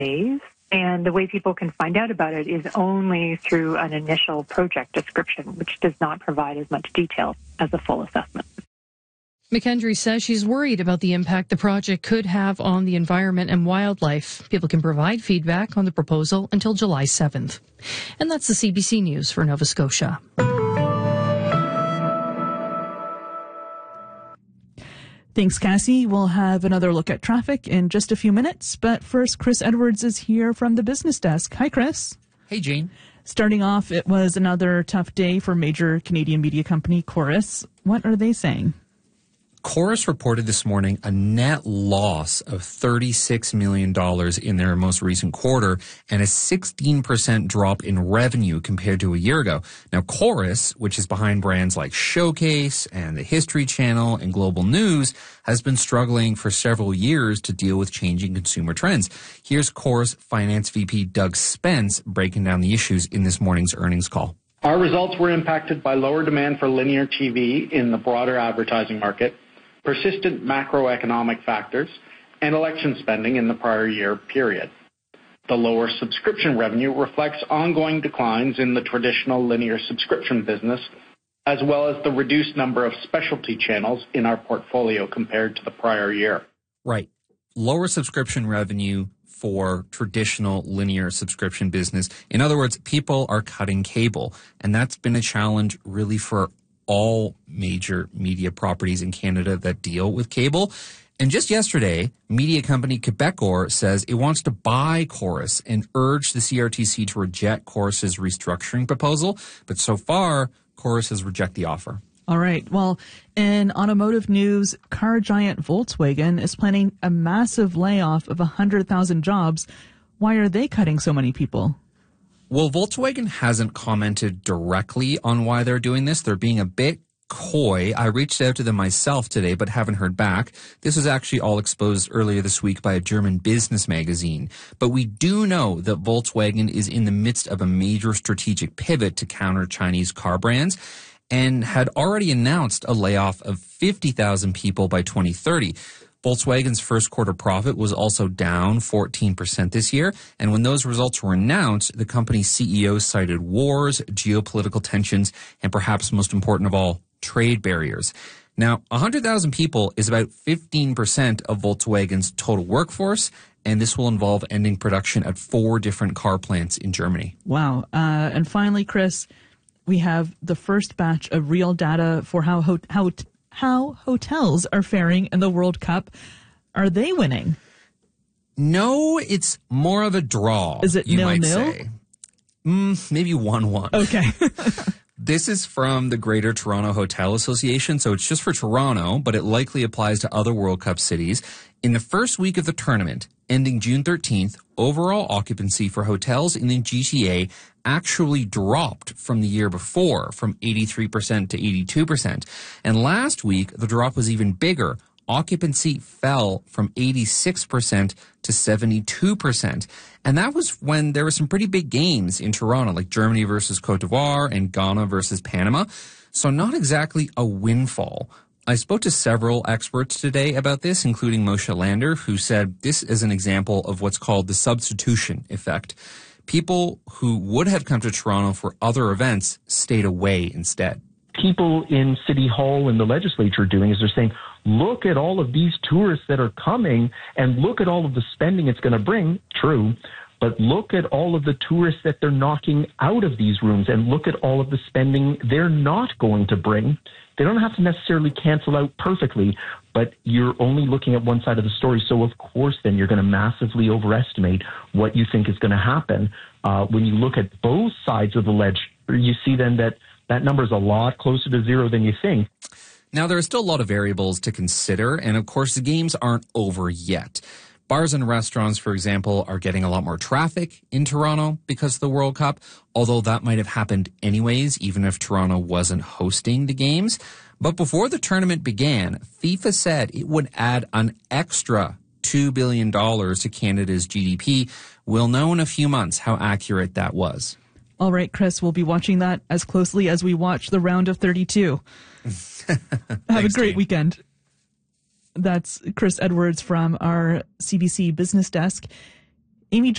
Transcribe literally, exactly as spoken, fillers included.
days. And the way people can find out about it is only through an initial project description, which does not provide as much detail as a full assessment. McKendry says she's worried about the impact the project could have on the environment and wildlife. People can provide feedback on the proposal until July seventh. And that's the C B C News for Nova Scotia. Thanks, Cassie. We'll have another look at traffic in just a few minutes. But first, Chris Edwards is here from the business desk. Hi, Chris. Hey, Jane. Starting off, it was another tough day for major Canadian media company Corus. What are they saying? Corus reported this morning a net loss of thirty-six million dollars in their most recent quarter and a sixteen percent drop in revenue compared to a year ago. Now, Corus, which is behind brands like Showcase and the History Channel and Global News, has been struggling for several years to deal with changing consumer trends. Here's Corus Finance V P Doug Spence breaking down the issues in this morning's earnings call. Our results were impacted by lower demand for linear T V in the broader advertising market, persistent macroeconomic factors, and election spending in the prior year period. The lower subscription revenue reflects ongoing declines in the traditional linear subscription business, as well as the reduced number of specialty channels in our portfolio compared to the prior year. Right. Lower subscription revenue for traditional linear subscription business. In other words, people are cutting cable, and that's been a challenge really for all major media properties in Canada that deal with cable. And just yesterday, media company Quebecor says it wants to buy Corus and urge the C R T C to reject Corus's restructuring proposal. But so far, Corus has rejected the offer. All right. Well, in automotive news, car giant Volkswagen is planning a massive layoff of one hundred thousand jobs. Why are they cutting so many people? Well, Volkswagen hasn't commented directly on why they're doing this. They're being a bit coy. I reached out to them myself today, but haven't heard back. This was actually all exposed earlier this week by a German business magazine. But we do know that Volkswagen is in the midst of a major strategic pivot to counter Chinese car brands and had already announced a layoff of fifty thousand people by twenty thirty. Volkswagen's first quarter profit was also down fourteen percent this year. And when those results were announced, the company's C E O cited wars, geopolitical tensions, and perhaps most important of all, trade barriers. Now, one hundred thousand people is about fifteen percent of Volkswagen's total workforce, and this will involve ending production at four different car plants in Germany. Wow. Uh, and finally, Chris, we have the first batch of real data for how ho- how how hotels are faring in the World Cup. Are they winning? No, it's more of a draw. Is it you nil might nil? say. Mm, maybe one one. Okay. This is from the Greater Toronto Hotel Association, so it's just for Toronto, but it likely applies to other World Cup cities. In the first week of the tournament, ending June thirteenth, overall occupancy for hotels in the G T A actually dropped from the year before, from eighty-three percent to eighty-two percent. And last week, the drop was even bigger. Occupancy fell from eighty-six percent to seventy-two percent. And that was when there were some pretty big games in Toronto, like Germany versus Cote d'Ivoire and Ghana versus Panama. So not exactly a windfall. I spoke to several experts today about this, including Moshe Lander, who said this is an example of what's called the substitution effect. People who would have come to Toronto for other events stayed away instead. People in City Hall and the legislature are doing is they're saying, look at all of these tourists that are coming and look at all of the spending it's going to bring. True. But look at all of the tourists that they're knocking out of these rooms and look at all of the spending they're not going to bring. They don't have to necessarily cancel out perfectly, but you're only looking at one side of the story. So, of course, then you're going to massively overestimate what you think is going to happen. Uh, when you look at both sides of the ledger, you see then that that number is a lot closer to zero than you think. Now, there are still a lot of variables to consider, and of course, the games aren't over yet. Bars and restaurants, for example, are getting a lot more traffic in Toronto because of the World Cup, although that might have happened anyways, even if Toronto wasn't hosting the games. But before the tournament began, FIFA said it would add an extra two billion dollars to Canada's G D P. We'll know in a few months how accurate that was. All right, Chris, we'll be watching that as closely as we watch the round of thirty-two. Have Thanks, a great Dane. weekend. That's Chris Edwards from our C B C Business Desk. Amy